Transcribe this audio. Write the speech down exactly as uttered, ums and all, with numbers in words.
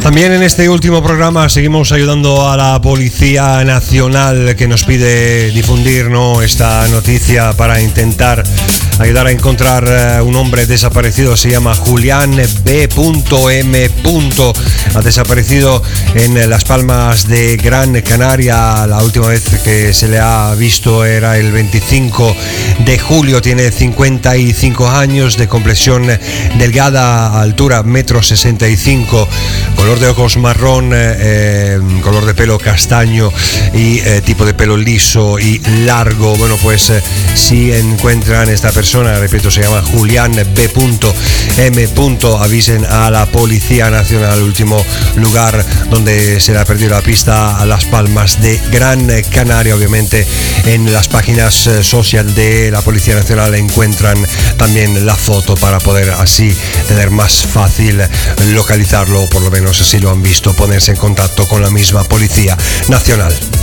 También en este último programa seguimos ayudando a la Policía Nacional, que nos pide difundir, ¿no?, esta noticia para intentar ayudar a encontrar un hombre desaparecido. Se llama Julián B M. Ha desaparecido en Las Palmas de Gran Canaria. La última vez que se le ha visto era el veinticinco de julio. Tiene cincuenta y cinco años, de complexión delgada, altura metro sesenta y cinco, color de ojos marrón, eh, color de pelo castaño y eh, tipo de pelo liso y largo. Bueno, pues eh, si encuentran esta persona, repito, se llama Julián B M. Avisen a la Policía Nacional. El último lugar donde se le ha perdido la pista, a Las Palmas de Gran Canaria. Obviamente en las páginas social de la Policía Nacional encuentran también la foto para poder así tener más fácil localizarlo, o por lo menos si lo han visto, ponerse en contacto con la misma Policía Nacional.